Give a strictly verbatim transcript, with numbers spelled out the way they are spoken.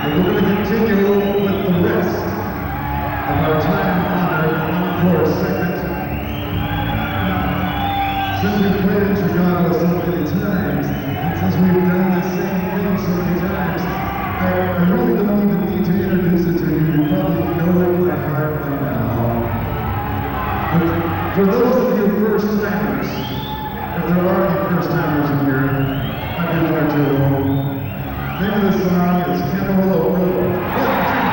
we're going to continue with the rest of our time-honored encore segment. Since we've played in Chicago so many times, and since we've done the same thing so many times, I, I really don't even need to introduce it to you. You probably know it by heart by now. But for those of you first-timers, if there are any first-timers in here, I've been there too. The name of the song is Camarillo Road.